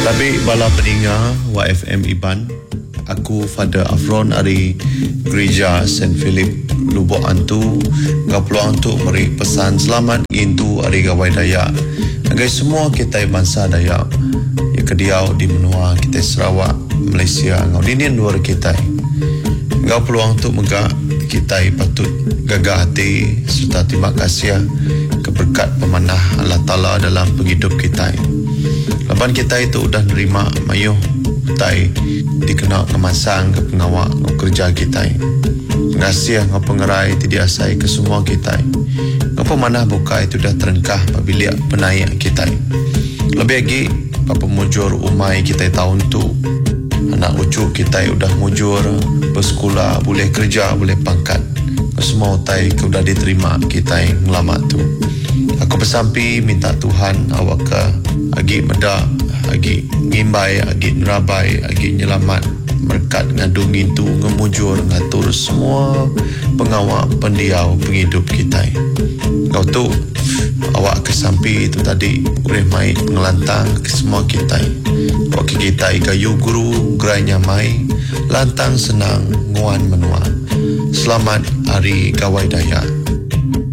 Tapi bala pendengar YFM Iban, aku Father Afron dari Gereja St. Philip Lubuk Antu ngau peluang untuk beri pesan selamat itu hari Gawai Dayak. Agai semua kita bangsa Dayak ya kediau di menua kita Sarawak, Malaysia ngau dinian luar kita. Ngau peluang untuk megak kita patut gagah hati serta terima kasih keberkat pemanah Allah Ta'ala dalam penghidup kita. Lepas kita itu udah nerima mayuh utai dikenal kemasang ke pengawal kerja kita. Terima kasih ngau pengerai tidak asai ke semua kita. Ngau pemanah buka itu dah terengkah apabila penaik kita. Lebih lagi apa mujur umai kita tahun tu. Anak ucu kita udah mujur bersekolah, boleh kerja, boleh pangkat. Semua utai udah diterima kita yang lama tu. Aku bersampi minta Tuhan awak ke agi medak, agi ngimbai, agi nerabai, agi nyelamat berkat ngadung itu ngemujur ngatur semua pengawal pendiau penghidup kita. Kau tu awak kesampi itu tadi boleh mai ngelantang ke semua kita. Wakil kita gayu guru gerainya mai lantang senang nguan menua. Selamat Hari Gawai Dayak.